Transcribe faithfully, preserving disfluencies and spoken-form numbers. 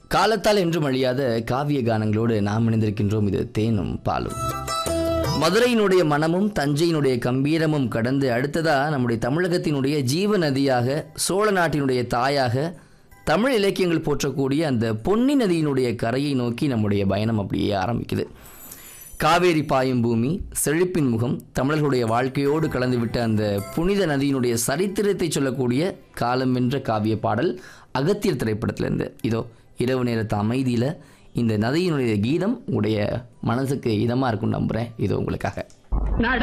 காலத்தால் என்றும் அழியாத காவிய கானங்களோடு நாம் இணைந்திருக்கின்றோம். இது தேனும் பாலும். மதுரையினுடைய மனமும் தஞ்சையினுடைய கம்பீரமும் கடந்து அடுத்ததா நம்முடைய தமிழகத்தினுடைய ஜீவ நதியாக, சோழ நாட்டினுடைய தாயாக, தமிழ் இலக்கியங்கள் போற்றக்கூடிய அந்த பொன்னி நதியினுடைய கரையை நோக்கி நம்முடைய பயணம் அப்படியே ஆரம்பிக்குது. காவேரி பாயும் பூமி, செழிப்பின் முகம், தமிழர்களுடைய வாழ்க்கையோடு கலந்துவிட்ட அந்த புனித நதியினுடைய சரித்திரத்தை சொல்லக்கூடிய காலம் வென்ற காவிய பாடல் அகத்தியர் திரைப்படத்திலிருந்து. இதோ இரவு நேரத்து அமைதியில் இந்த நதியினுடைய கீதம் உங்களுடைய மனசுக்கு இதமாக இருக்கும்னு நம்புகிறேன். இது உங்களுக்காக.